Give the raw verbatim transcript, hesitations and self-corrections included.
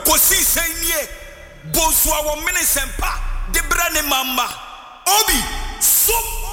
kosi senye boswa wo mene sempa de bra ne mama obi so